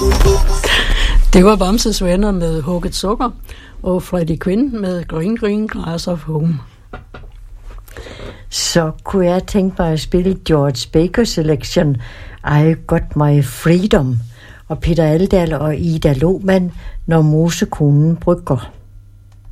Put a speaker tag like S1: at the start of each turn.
S1: Det var Bamses Venner med Hugget Sukker, og Freddie Quinn med Green Green Grass of Home.
S2: Så kunne jeg tænke mig at spille George Baker Selection, I Got My Freedom, og Peter Aldal og Ida Lohmann, Når mosekonen brygger.